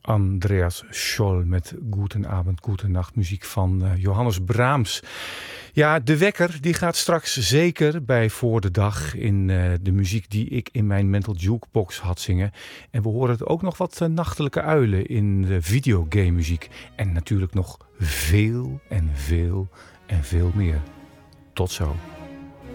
Andreas Scholl met Goedenavond, Goedenacht, muziek van Johannes Brahms. Ja, de wekker die gaat straks zeker bij Voor de Dag in de muziek die ik in mijn Mental Jukebox had zingen. En we horen het ook nog wat nachtelijke uilen in de videogame muziek. En natuurlijk nog veel en veel en veel meer. Tot zo.